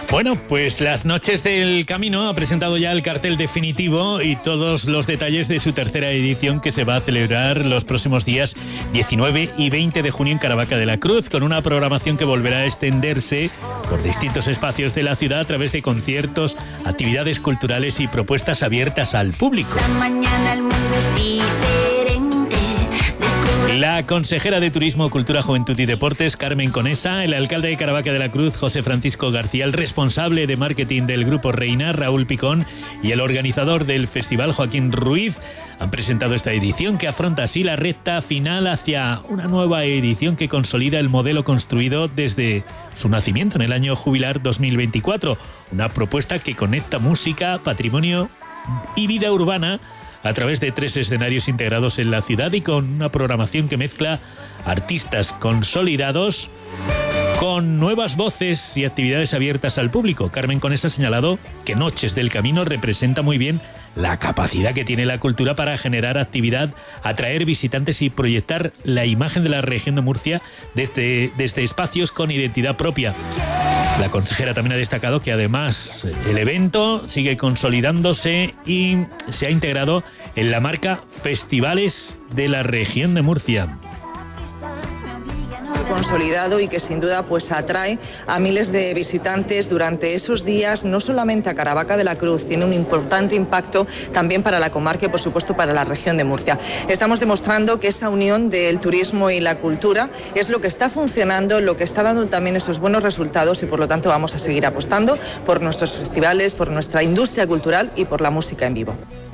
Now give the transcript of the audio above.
Bueno, pues Las Noches del Camino ha presentado ya el cartel definitivo y todos los detalles de su tercera edición, que se va a celebrar los próximos días 19 y 20 de junio en Caravaca de la Cruz, con una programación que volverá a extenderse por distintos espacios de la ciudad a través de conciertos, actividades culturales y propuestas abiertas al público. Mañana el mundo es diferente. La consejera de Turismo, Cultura, Juventud y Deportes, Carmen Conesa, el alcalde de Caravaca de la Cruz, José Francisco García, el responsable de marketing del Grupo Reina, Raúl Picón, y el organizador del festival, Joaquín Ruiz, han presentado esta edición, que afronta así la recta final hacia una nueva edición que consolida el modelo construido desde su nacimiento en el año jubilar 2024. Una propuesta que conecta música, patrimonio y vida urbana a través de 3 escenarios integrados en la ciudad y con una programación que mezcla artistas consolidados con nuevas voces y actividades abiertas al público. Carmen Conesa ha señalado que Noches del Camino representa muy bien la capacidad que tiene la cultura para generar actividad, atraer visitantes y proyectar la imagen de la región de Murcia desde espacios con identidad propia. La consejera también ha destacado que además el evento sigue consolidándose y se ha integrado en la marca Festivales de la región de Murcia. Consolidado y que sin duda pues atrae a miles de visitantes durante esos días, no solamente a Caravaca de la Cruz, tiene un importante impacto también para la comarca y por supuesto para la región de Murcia. Estamos demostrando que esa unión del turismo y la cultura es lo que está funcionando, lo que está dando también esos buenos resultados, y por lo tanto vamos a seguir apostando por nuestros festivales, por nuestra industria cultural y por la música en vivo.